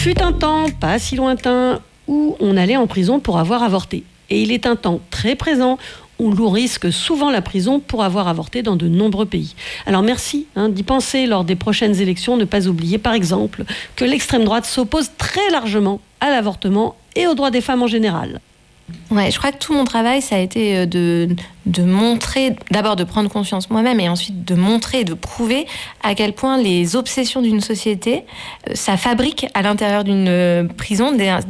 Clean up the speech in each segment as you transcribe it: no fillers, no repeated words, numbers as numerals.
Fut un temps, pas si lointain, où on allait en prison pour avoir avorté. Et il est un temps très présent où l'on risque souvent la prison pour avoir avorté dans de nombreux pays. Alors merci d'y penser lors des prochaines élections. Ne pas oublier par exemple que l'extrême droite s'oppose très largement à l'avortement et aux droits des femmes en général. Ouais, je crois que tout mon travail, ça a été de montrer, d'abord de prendre conscience moi-même et ensuite de montrer et de prouver à quel point les obsessions d'une société, ça fabrique à l'intérieur d'une prison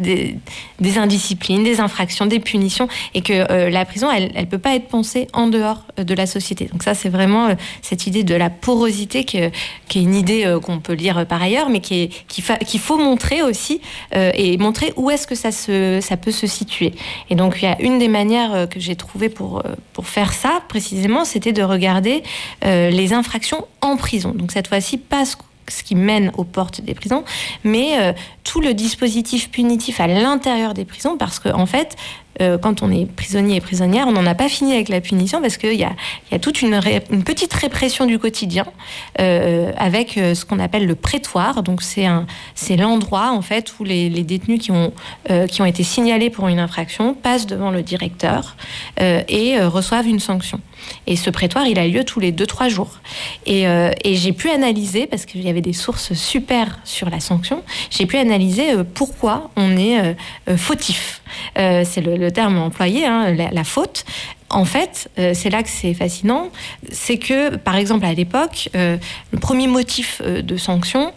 des indisciplines, des infractions, des punitions et que la prison, elle peut pas être pensée en dehors de la société. Donc ça, c'est vraiment cette idée de la porosité qui est une idée qu'on peut lire par ailleurs, mais qu'il faut montrer aussi et montrer où est-ce que ça peut se situer. Et donc, il y a une des manières que j'ai trouvées pour faire ça, précisément, c'était de regarder les infractions en prison. Donc, cette fois-ci, pas ce qui mène aux portes des prisons, mais tout le dispositif punitif à l'intérieur des prisons, parce qu'en fait, quand on est prisonnier et prisonnière, on n'en a pas fini avec la punition parce qu'il y a toute une petite répression du quotidien avec ce qu'on appelle le prétoire. Donc c'est l'endroit en fait où les détenus qui ont été signalés pour une infraction passent devant le directeur et reçoivent une sanction. Et ce prétoire, il a lieu tous les 2-3 jours. Et j'ai pu analyser, parce qu'il y avait des sources super sur la sanction, j'ai pu analyser pourquoi on est fautif. C'est le terme employé, la faute. En fait, c'est là que c'est fascinant, c'est que, par exemple, à l'époque, le premier motif de sanction,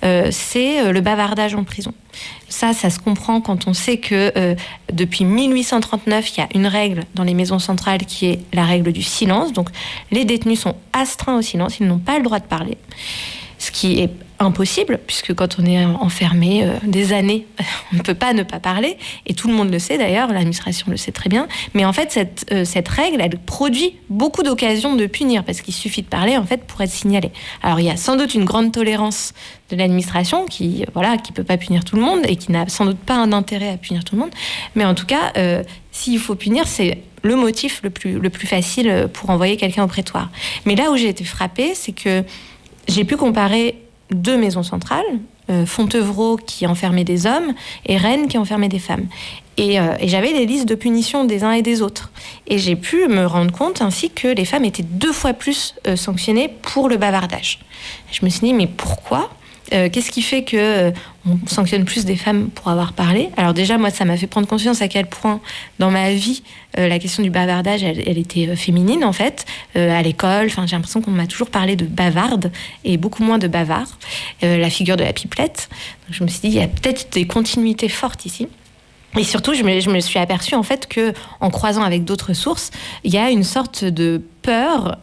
c'est le bavardage en prison. Ça se comprend quand on sait que depuis 1839, il y a une règle dans les maisons centrales qui est la règle du silence. Donc, les détenus sont astreints au silence, ils n'ont pas le droit de parler. Ce qui est impossible, puisque quand on est enfermé des années, on ne peut pas ne pas parler, et tout le monde le sait d'ailleurs, l'administration le sait très bien, mais en fait cette règle, elle produit beaucoup d'occasions de punir, parce qu'il suffit de parler en fait pour être signalé. Alors il y a sans doute une grande tolérance de l'administration qui peut pas punir tout le monde, et qui n'a sans doute pas un intérêt à punir tout le monde, mais en tout cas, s'il faut punir, c'est le motif le plus facile pour envoyer quelqu'un au prétoire. Mais là où j'ai été frappée, c'est que j'ai pu comparer 2 maisons centrales, Fontevraud qui enfermait des hommes et Rennes qui enfermait des femmes. Et j'avais les listes de punitions des uns et des autres. Et j'ai pu me rendre compte ainsi que les femmes étaient 2 fois plus sanctionnées pour le bavardage. Je me suis dit, mais pourquoi ? Qu'est-ce qui fait qu'on sanctionne plus des femmes pour avoir parlé ? Alors déjà, moi, ça m'a fait prendre conscience à quel point, dans ma vie, la question du bavardage, elle était féminine, en fait. À l'école, j'ai l'impression qu'on m'a toujours parlé de bavarde et beaucoup moins de bavard. La figure de la pipelette. Donc, je me suis dit, il y a peut-être des continuités fortes ici. Et surtout, je me suis aperçue, en fait, qu'en croisant avec d'autres sources, il y a une sorte de peur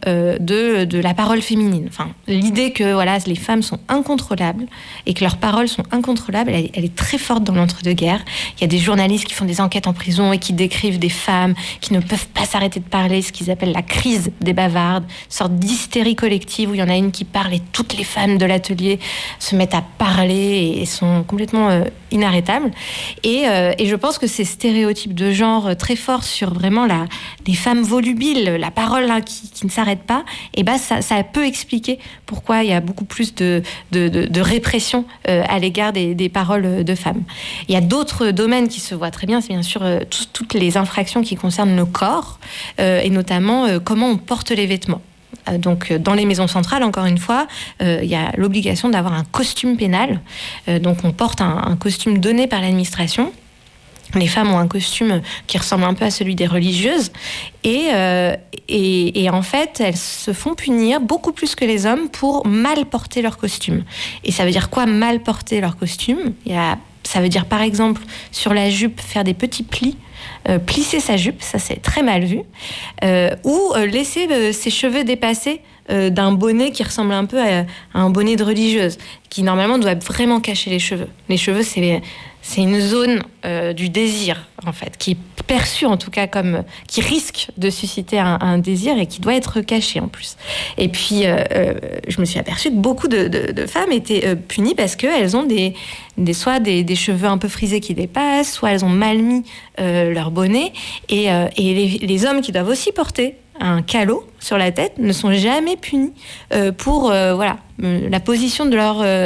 de la parole féminine. Enfin, l'idée que les femmes sont incontrôlables et que leurs paroles sont incontrôlables, elle est très forte dans l'entre-deux-guerres. Il y a des journalistes qui font des enquêtes en prison et qui décrivent des femmes qui ne peuvent pas s'arrêter de parler, ce qu'ils appellent la crise des bavardes, une sorte d'hystérie collective où il y en a une qui parle et toutes les femmes de l'atelier se mettent à parler et sont complètement inarrêtables. Et je pense que ces stéréotypes de genre très forts sur vraiment les femmes volubiles, la parole qui ne s'arrête pas, et ça peut expliquer pourquoi il y a beaucoup plus de répression à l'égard des paroles de femmes. Il y a d'autres domaines qui se voient très bien, c'est bien sûr toutes les infractions qui concernent le corps, et notamment comment on porte les vêtements. Donc, dans les maisons centrales, encore une fois, il y a l'obligation d'avoir un costume pénal. Donc, on porte un costume donné par l'administration. Les femmes ont un costume qui ressemble un peu à celui des religieuses. Et en fait, elles se font punir beaucoup plus que les hommes pour mal porter leur costume. Et ça veut dire quoi, mal porter leur costume ? Ça veut dire, par exemple, sur la jupe, faire des petits plis, plisser sa jupe, ça c'est très mal vu, ou laisser ses cheveux dépasser d'un bonnet qui ressemble un peu à un bonnet de religieuse, qui normalement doit vraiment cacher les cheveux. Les cheveux, c'est une zone du désir, en fait, qui est perçue en tout cas comme qui risque de susciter un désir et qui doit être caché en plus. Et puis, je me suis aperçue que beaucoup de femmes étaient punies parce qu'elles ont soit des cheveux un peu frisés qui dépassent, soit elles ont mal mis leur bonnet. Et les hommes qui doivent aussi porter un calot sur la tête ne sont jamais punis pour la position de leur